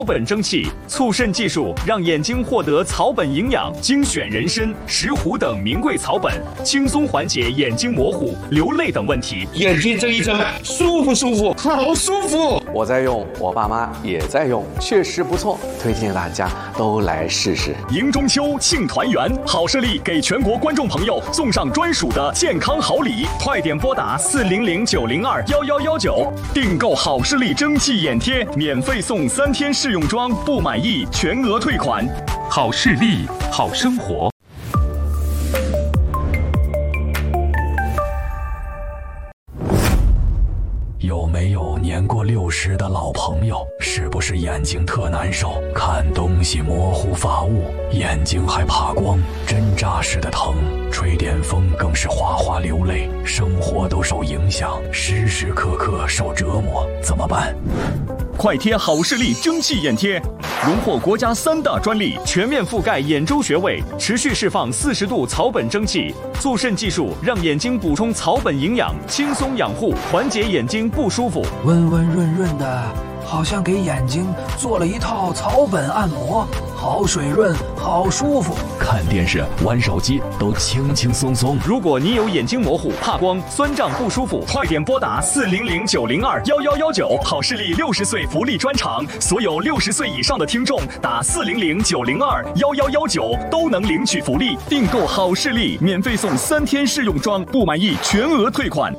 本蒸汽促渗技术让眼睛获得草本营养，精选人参、石斛等名贵草本，轻松缓解眼睛模糊、流泪等问题。 眼睛睁一睁，舒服舒服，好舒服。 我在用，我爸妈也在用，确实不错，推荐大家都来试试。 迎中秋，庆团圆，好视力给全国观众朋友送上专属的健康好礼，快点拨打400-902-1119，订购好视力蒸汽眼贴，免费送3天试用装，不满意全额退款。 好视力，好生活。 有没有年过60的老朋友？是不是眼睛特难受，看东西模糊发雾，眼睛还怕光，针扎似的疼，吹点风更是哗哗流泪，生活都受影响，时时刻刻受折磨，怎么办？ 快贴好视力蒸汽眼贴，荣获国家3大专利，全面覆盖眼周穴位，持续释放40度草本蒸汽，促渗技术让眼睛补充草本营养，轻松养护，缓解眼睛不舒服， 温温润润的，好像给眼睛做了一套草本按摩，好水润，好舒服。 看电视、玩手机都轻轻松松。 如果你有眼睛模糊、怕光、酸胀不舒服，快点拨打400-902-1119，好视力60岁福利专场，所有60岁以上的听众打400-902-1119都能领取福利，订购好视力免费送3天试用装，不满意全额退款。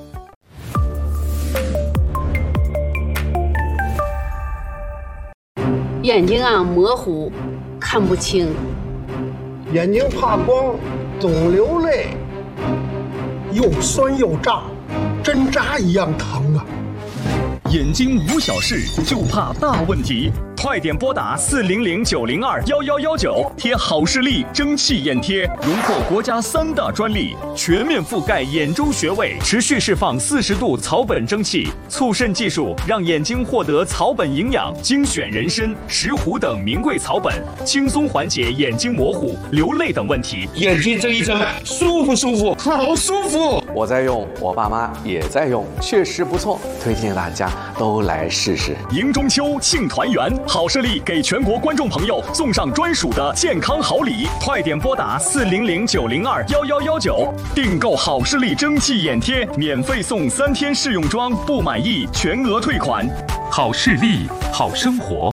眼睛模糊，看不清， 眼睛怕光，总流泪，又酸又胀，针扎一样疼啊！ 眼睛无小事，就怕大问题。快点拨打400-902-1119，贴好视力蒸汽眼贴，荣获国家3大专利，全面覆盖眼周穴位，持续释放40度草本蒸汽，促渗技术让眼睛获得草本营养，精选人参、石斛等名贵草本，轻松缓解眼睛模糊、流泪等问题。 眼睛睁一睁，舒服舒服，好舒服。 我在用，我爸妈也在用，确实不错，推荐大家都来试试。 迎中秋，庆团圆，好视力给全国观众朋友送上专属的健康好礼，快点拨打400-902-1119，订购好视力蒸汽眼贴，免费送3天试用装，不满意全额退款。 好视力，好生活。